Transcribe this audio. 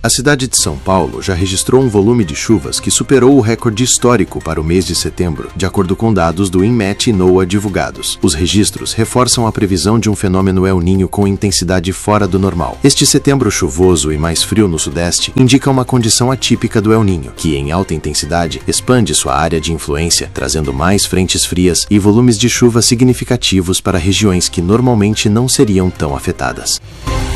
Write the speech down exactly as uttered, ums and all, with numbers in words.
A cidade de São Paulo já registrou um volume de chuvas que superou o recorde histórico para o mês de setembro, de acordo com dados do INMET e NOAA divulgados. Os registros reforçam a previsão de um fenômeno El Niño com intensidade fora do normal. Este setembro chuvoso e mais frio no sudeste indica uma condição atípica do El Niño, que em alta intensidade expande sua área de influência, trazendo mais frentes frias e volumes de chuva significativos para regiões que normalmente não seriam tão afetadas.